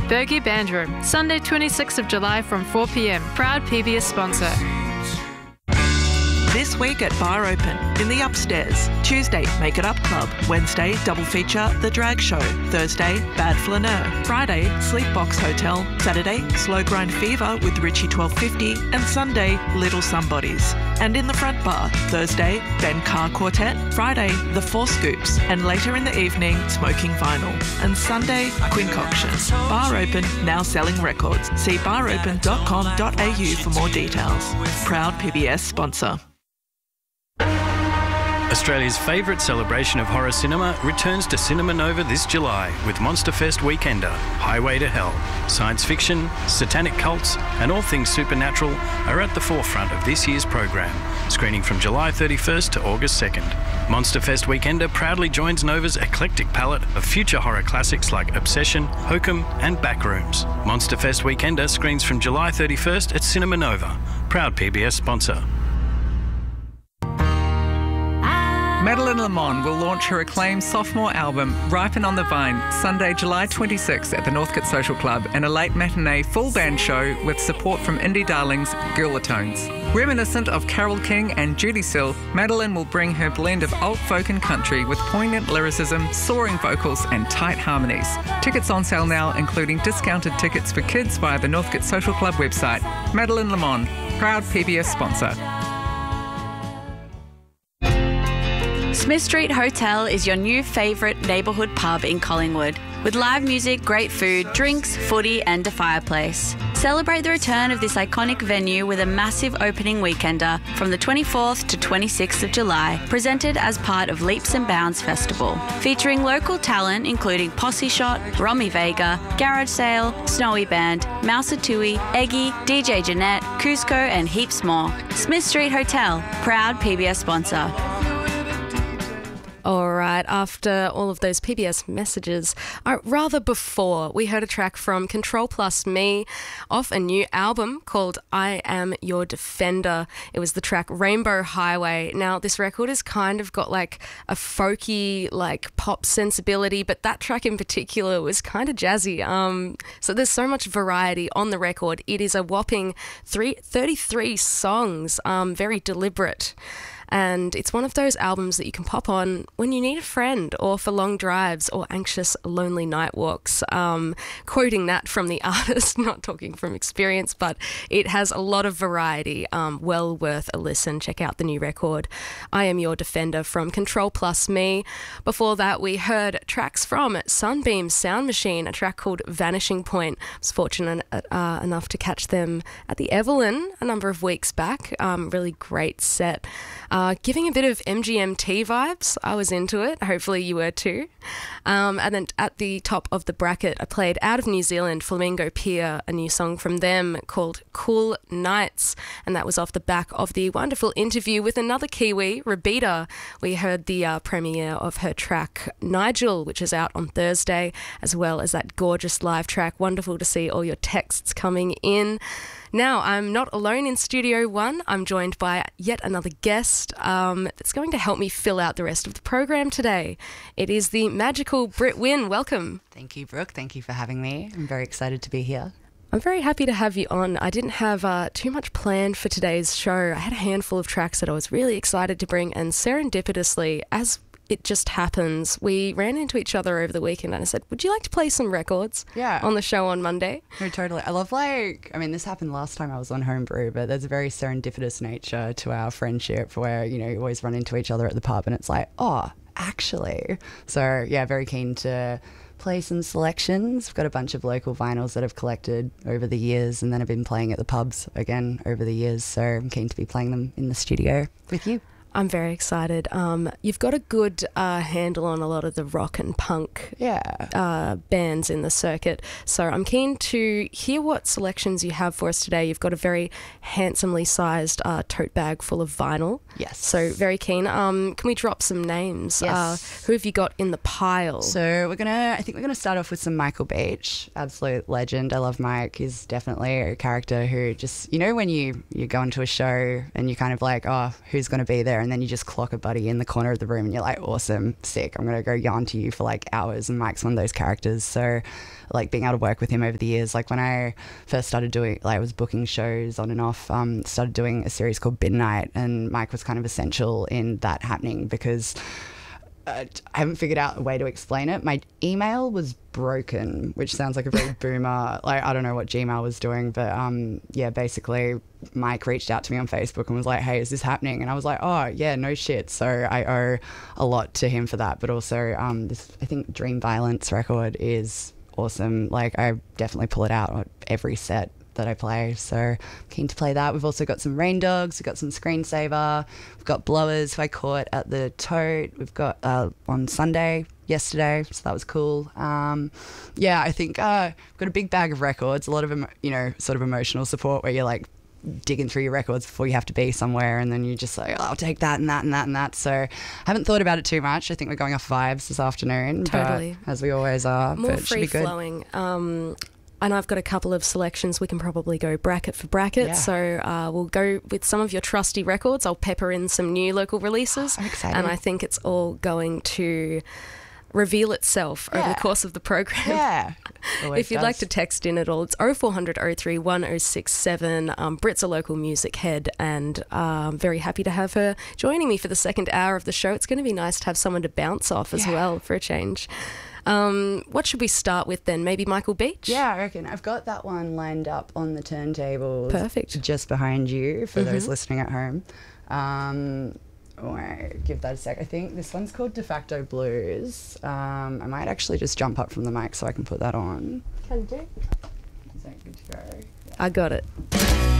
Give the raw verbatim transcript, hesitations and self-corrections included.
Bergie Band Room, Sunday twenty-sixth of July from four p m. Proud P B S sponsor. This week at Bar Open, in the upstairs. Tuesday, Make It Up Club. Wednesday, double feature, The Drag Show. Thursday, Bad Flaneur. Friday, Sleepbox Hotel. Saturday, Slow Grind Fever with Richie twelve fifty. And Sunday, Little Somebodies. And in the front bar, Thursday, Ben Carr Quartet. Friday, The Four Scoops. And later in the evening, Smoking Vinyl. And Sunday, Quincoction. Bar Open, now selling records. See bar open dot com dot a u for more details. Proud P B S sponsor. Australia's favourite celebration of horror cinema returns to Cinema Nova this July with Monsterfest Weekender, Highway to Hell. Science fiction, satanic cults and all things supernatural are at the forefront of this year's program, screening from July thirty-first to August second. Monsterfest Weekender proudly joins Nova's eclectic palette of future horror classics like Obsession, Hokum and Backrooms. Monsterfest Weekender screens from July thirty-first at Cinema Nova, proud P B S sponsor. Madeline Lamont will launch her acclaimed sophomore album, Ripen on the Vine, Sunday, July twenty-sixth at the Northcote Social Club and a late matinee full band show with support from indie darlings Girlatones. Reminiscent of Carole King and Judy Sill, Madeline will bring her blend of alt folk and country with poignant lyricism, soaring vocals and tight harmonies. Tickets on sale now, including discounted tickets for kids via the Northcote Social Club website. Madeline Lamont, proud P B S sponsor. Smith Street Hotel is your new favourite neighbourhood pub in Collingwood. With live music, great food, drinks, footy and a fireplace. Celebrate the return of this iconic venue with a massive opening weekender from the twenty-fourth to twenty-sixth of July, presented as part of Leaps and Bounds Festival. Featuring local talent including Posse Shot, Romy Vega, Garage Sale, Snowy Band, Mouser-Tui, Eggy, D J Jeanette, Cusco and heaps more. Smith Street Hotel, proud P B S sponsor. All right, after all of those P B S messages, uh, rather before, we heard a track from Control Plus Me off a new album called I Am Your Defender. It was the track Rainbow Highway. Now, this record has kind of got like a folky, like pop sensibility, but that track in particular was kind of jazzy. Um, so there's so much variety on the record. It is a whopping three, thirty-three songs, um, very deliberate. And it's one of those albums that you can pop on when you need a friend or for long drives or anxious, lonely night walks. Um, quoting that from the artist, not talking from experience, but it has a lot of variety. Um, well worth a listen. Check out the new record, I Am Your Defender from Control Plus Me. Before that, we heard tracks from Sunbeam Sound Machine, a track called Vanishing Point. I was fortunate uh, enough to catch them at the Evelyn a number of weeks back. Um, really great set. Uh, giving a bit of M G M T vibes. I was into it. Hopefully you were too. Um, and then at the top of the bracket, I played out of New Zealand, Flamingo Pier, a new song from them called Cool Nights. And that was off the back of the wonderful interview with another Kiwi, Rabita. We heard the uh, premiere of her track Nigel, which is out on Thursday, as well as that gorgeous live track. Wonderful to see all your texts coming in. Now, I'm not alone in Studio One. I'm joined by yet another guest um, that's going to help me fill out the rest of the program today. It is the magical Britt Wynn. Welcome. Thank you, Brooke. Thank you for having me. I'm very excited to be here. I'm very happy to have you on. I didn't have uh, too much planned for today's show. I had a handful of tracks that I was really excited to bring, and serendipitously, as it just happens, we ran into each other over the weekend and I said, would you like to play some records yeah. on the show on Monday? No, totally. I love like, I mean, this happened last time I was on Homebrew, but there's a very serendipitous nature to our friendship where, you know, you always run into each other at the pub and it's like, oh, actually. So yeah, very keen to play some selections. We've got a bunch of local vinyls that I've collected over the years and then I've been playing at the pubs again over the years. So I'm keen to be playing them in the studio with you. I'm very excited. Um, you've got a good uh, handle on a lot of the rock and punk yeah. uh, bands in the circuit. So I'm keen to hear what selections you have for us today. You've got a very handsomely sized uh, tote bag full of vinyl. Yes. So very keen. Um, can we drop some names? Yes. Uh, who have you got in the pile? So we're going to, I think we're going to start off with some Michael Beach, absolute legend. I love Mike. He's definitely a character who just, you know, when you, you go into a show and you're kind of like, oh, who's going to be there there, and then you just clock a buddy in the corner of the room and you're like, awesome, sick, I'm gonna go yarn to you for like hours. And Mike's one of those characters, so like being able to work with him over the years, like when I first started doing, like I was booking shows on and off, um, started doing a series called Midnight, and Mike was kind of essential in that happening because uh, I haven't figured out a way to explain it. My email was broken, which sounds like a very boomer, like I don't know what Gmail was doing, but um, yeah, basically Mike reached out to me on Facebook and was like, hey, is this happening? And I was like, oh yeah, no shit. So I owe a lot to him for that, but also um, this, I think Dream Violence record is awesome. Like I definitely pull it out on every set that I play, so keen to play that. We've also got some Rain Dogs, we've got some Screensaver, we've got Blowers who I caught at the Tote, we've got uh, on Sunday yesterday, so that was cool. Um, yeah, I think uh, I've got a big bag of records, a lot of emo- you know, sort of emotional support where you're like digging through your records before you have to be somewhere, and then you just like, oh, I'll take that and that and that and that. So I haven't thought about it too much. I think we're going off vibes this afternoon, Totally, but, as we always are. More but it should be good. free flowing. Um, and I've got a couple of selections. We can probably go bracket for bracket. Yeah. So uh, we'll go with some of your trusty records. I'll pepper in some new local releases. I'm excited. And I think it's all going to reveal itself over Yeah. the course of the program. Yeah. Always If you'd does. like to text in at all, it's oh four hundred oh three one oh six seven. Um, Brit's a local music head, and uh, I'm very happy to have her joining me for the second hour of the show. It's going to be nice to have someone to bounce off as Yeah. well for a change. Um, what should we start with then? Maybe Michael Beach? Yeah, I reckon. I've got that one lined up on the turntables. Perfect. Just behind you for Mm-hmm. those listening at home. Um, oh, I give that a sec. I think this one's called De Facto Blues. Um, I might actually just jump up from the mic so I can put that on. Can do. Is that good to go? I got it.